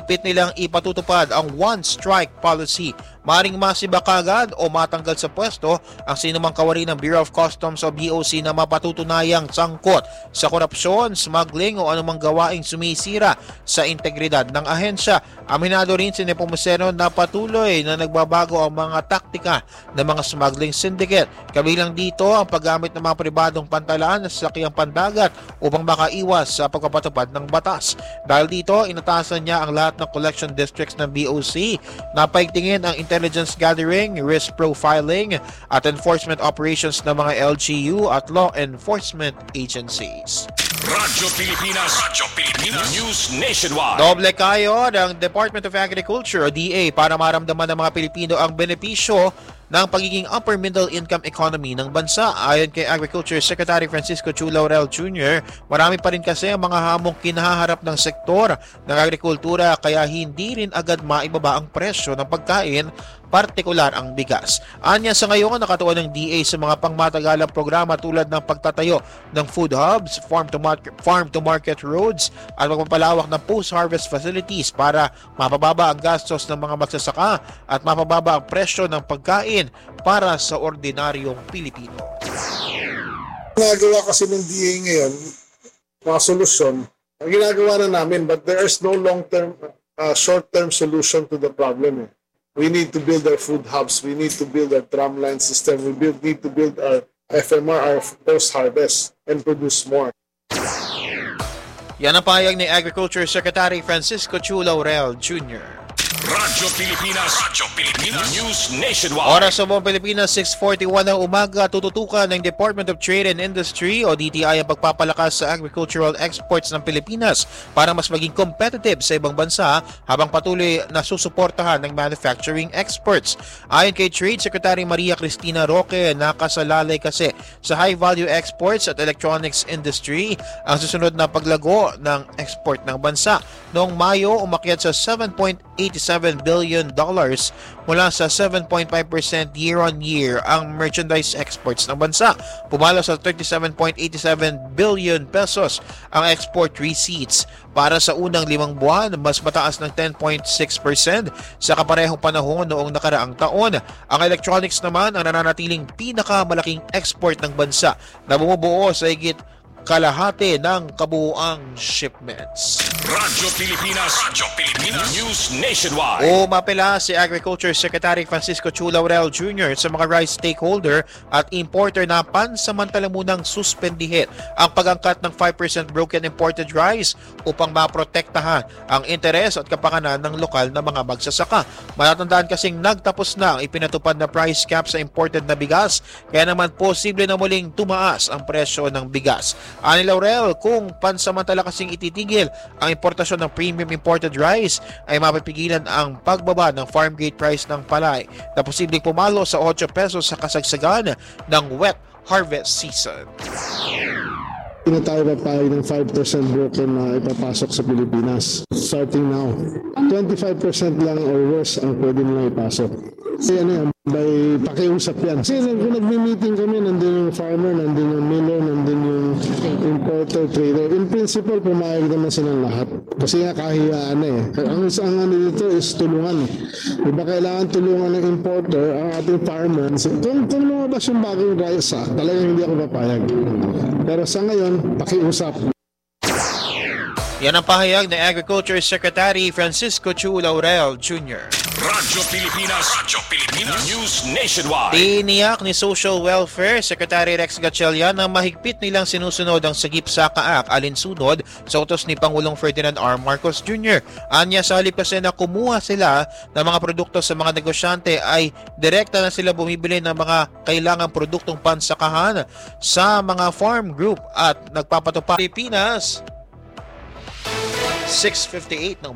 mahigpit nilang ipatutupad ang one-strike policy. Maring masiba kagad o matanggal sa pwesto ang sinumang kawari ng Bureau of Customs o BOC na mapatutunayang sangkot sa korupsyon, smuggling o anumang gawaing sumisira sa integridad ng ahensya. Aminado rin si Nepomuceno na patuloy na nagbabago ang mga taktika ng mga smuggling syndicate. Kabilang dito ang paggamit ng mga pribadong pantalaan sa sakyang pandagat upang makaiwas sa pagpapatupad ng batas. Dahil dito, inatasan niya ang lahat ng collection districts ng BOC na paigtingin ang intelligence gathering, risk profiling at enforcement operations ng mga LGU at law enforcement agencies. Radyo Pilipinas News Nationwide. Doble kayo ng Department of Agriculture o DA para maramdaman ng mga Pilipino ang benepisyo ng pagiging upper middle income economy ng bansa. Ayon kay Agriculture Secretary Francisco Chu Laurel Jr., marami pa rin kasi ang mga hamong kinaharap ng sektor ng agrikultura kaya hindi rin agad maibaba ang presyo ng pagkain, partikular ang bigas. Anya sa ngayon nakatuon ng DA sa mga pangmatagalang programa tulad ng pagtatayo ng food hubs, farm to market roads at pagpapalawak ng post-harvest facilities para mapababa ang gastos ng mga magsasaka at mapababa ang presyo ng pagkain para sa ordinaryong Pilipino. Ginagawa kasi ng DA ngayon, mga solusyon, ang ginagawa na namin, but there is no long-term, short-term solution to the problem. We need to build our food hubs. We need to build our tramline system. We need to build our FMR, our post-harvest, and produce more. Yan ang pahayag ni Agriculture Secretary Francisco Chu Laurel Jr. Radyo Pilipinas News Nationwide. Oras sa buong Pilipinas, 6:41 ng umaga, tututukan ng Department of Trade and Industry o DTI ang pagpapalakas sa agricultural exports ng Pilipinas para mas maging competitive sa ibang bansa habang patuloy na susuportahan ng manufacturing exports. Ayon kay Trade Secretary Maria Cristina Roque, nakasalalay kasi sa high-value exports at electronics industry ang susunod na paglago ng export ng bansa. Noong Mayo, umakyat sa $7.87 billion mula sa 7.5% year-on-year ang merchandise exports ng bansa. Pumalo sa 37.87 billion pesos ang export receipts. Para sa unang 5 buwan, mas mataas ng 10.6% sa kaparehong panahon noong nakaraang taon. Ang electronics naman ang nananatiling pinakamalaking export ng bansa na bumubuo sa higit kalahati ng kabuuang shipments. Radyo Pilipinas News Nationwide. Umapela si Agriculture Secretary Francisco Chu Laurel Jr. sa mga rice stakeholder at importer na pansamantala munang suspendihin ang pag-angkat ng 5% broken imported rice upang maprotektahan ang interes at kapakanan ng lokal na mga magsasaka. Matatandaan kasing nagtapos na ang ipinatupad na price cap sa imported na bigas, kaya naman posible na muling tumaas ang presyo ng bigas. Ani Laurel, kung pansamantala kasing ititigil ang importasyon ng premium imported rice, ay mapipigilan ang pagbaba ng farm gate price ng palay na posibleng pumalo sa 8 pesos sa kasagsagan ng wet harvest season. Hindi na tayo papayag ng 5% broken na ipapasok sa Pilipinas. Starting now, 25% lang or worse ang pwede nila ipasok. Kasi by pakiusap yan. Kasi kung nagme-meeting kami, nandun yung farmer, nandun yung miller, nandun yung importer, trader. In principle, pumayag naman silang lahat. Kasi nga kahiyaan na eh. Ang ano dito is tulungan. Diba kailangan tulungan ng importer, ang ating farmer. Kung lumabas yung bagong rice, talagang hindi ako papayag. Pero sa ngayon, pakiusap. Yan ang pahayag ng Agriculture Secretary Francisco Chu Laurel Jr. Radyo Pilipinas News Nationwide. Tiniyak ni Social Welfare Secretary Rex Gatchalian na mahigpit nilang sinusunod ang Sagip Saka Act alinsunod sa utos ni Pangulong Ferdinand R. Marcos Jr. Anya sa halip kasi na kumuha sila ng mga produkto sa mga negosyante ay direkta na sila bumibili ng mga kailangang produktong pansakahan sa mga farm group at nagpapatupad. Pilipinas 6:58 ng